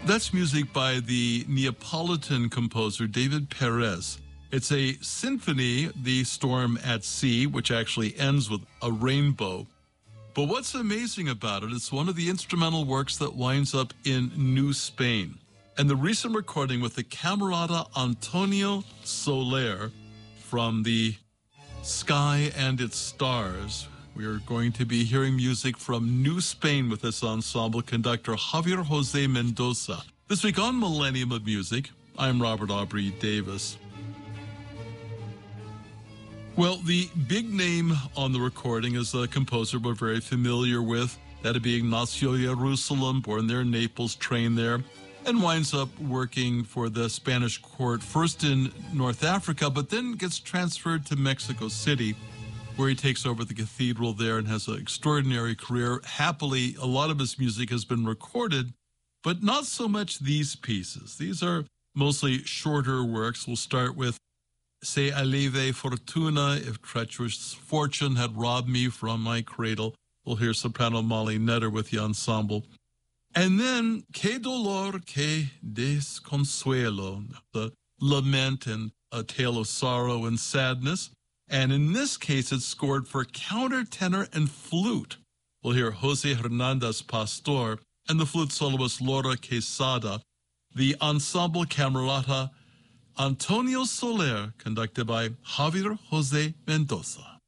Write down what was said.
That's music by the Neapolitan composer David Perez. It's a symphony, The Storm at Sea, which actually ends with a rainbow. But what's amazing about it, it's one of the instrumental works that winds up in New Spain. And the recent recording with the Camerata Antonio Soler from the Sky and Its Stars. We are going to be hearing music from New Spain with this ensemble conductor Javier Jose Mendoza. This week on Millennium of Music, I'm Robert Aubrey Davis. Well, the big name on the recording is a composer we're very familiar with. That'd be Ignacio Jerusalem, born there in Naples, trained there, and winds up working for the Spanish court, first in North Africa, but then gets transferred to Mexico City, where he takes over the cathedral there and has an extraordinary career. Happily, a lot of his music has been recorded, but not so much these pieces. These are mostly shorter works. We'll start with Se Aleve Fortuna, If Treacherous Fortune Had Robbed Me From My Cradle. We'll hear soprano Molly Nutter with the ensemble. And then Que Dolor, Que Desconsuelo, the lament and a tale of sorrow and sadness. And in this case, it's scored for countertenor and flute. We'll hear Jose Hernandez Pastor and the flute soloist Laura Quesada, the ensemble Camerata Antonio Soler, conducted by Javier Jose Mendoza.